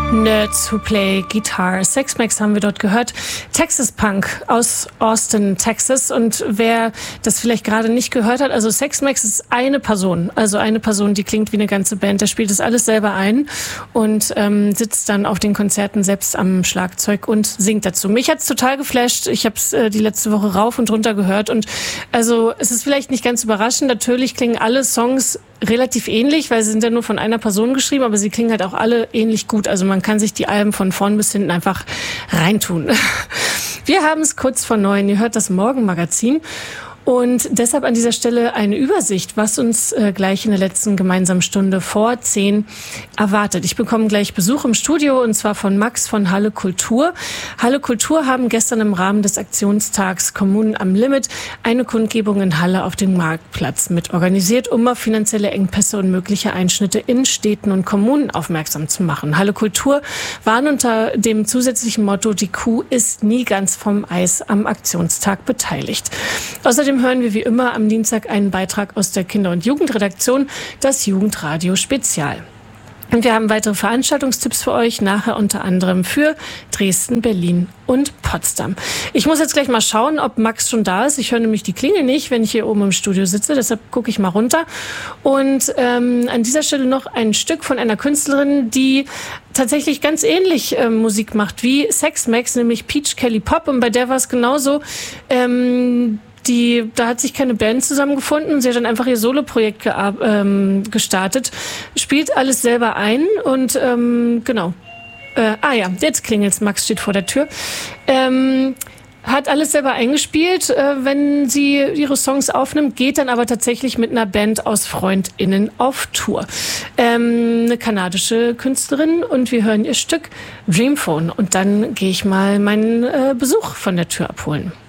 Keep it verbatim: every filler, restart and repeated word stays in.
Nerds Who Play Guitar. Sex Max haben wir dort gehört. Texas Punk aus Austin, Texas. Und wer das vielleicht gerade nicht gehört hat, also Sex Max ist eine Person. Also eine Person, die klingt wie eine ganze Band. Der spielt das alles selber ein und ähm, sitzt dann auf den Konzerten selbst am Schlagzeug und singt dazu. Mich hat's total geflasht. Ich habe es äh, die letzte Woche rauf und runter gehört. Und also es ist vielleicht nicht ganz überraschend. Natürlich klingen alle Songs relativ ähnlich, weil sie sind ja nur von einer Person geschrieben, aber sie klingen halt auch alle ähnlich gut. Also man kann sich die Alben von vorn bis hinten einfach reintun. Wir haben es kurz vor neun. Ihr hört das Morgenmagazin. Und deshalb an dieser Stelle eine Übersicht, was uns äh, gleich in der letzten gemeinsamen Stunde vor zehn erwartet. Ich bekomme gleich Besuch im Studio und zwar von Max von Halle Kultur. Halle Kultur haben gestern im Rahmen des Aktionstags Kommunen am Limit eine Kundgebung in Halle auf dem Marktplatz mit organisiert, um auf finanzielle Engpässe und mögliche Einschnitte in Städten und Kommunen aufmerksam zu machen. Halle Kultur waren unter dem zusätzlichen Motto "Die Kuh ist nie ganz vom Eis" am Aktionstag beteiligt. Außerdem hören wir wie immer am Dienstag einen Beitrag aus der Kinder- und Jugendredaktion, das Jugendradio Spezial. Und wir haben weitere Veranstaltungstipps für euch, nachher unter anderem für Dresden, Berlin und Potsdam. Ich muss jetzt gleich mal schauen, ob Max schon da ist. Ich höre nämlich die Klingel nicht, wenn ich hier oben im Studio sitze, deshalb gucke ich mal runter. Und ähm, an dieser Stelle noch ein Stück von einer Künstlerin, die tatsächlich ganz ähnlich äh, Musik macht wie Sex Max, nämlich Peach Kelly Pop. Und bei der war es genauso. Ähm, Die, da hat sich keine Band zusammengefunden. Sie hat dann einfach ihr Soloprojekt ge- ähm, gestartet, spielt alles selber ein und ähm, genau. Äh, ah ja, jetzt klingelt's. Max steht vor der Tür. Ähm, hat alles selber eingespielt, äh, wenn sie ihre Songs aufnimmt, geht dann aber tatsächlich mit einer Band aus FreundInnen auf Tour. Ähm, eine kanadische Künstlerin und wir hören ihr Stück Dreamphone und dann gehe ich mal meinen äh, Besuch von der Tür abholen.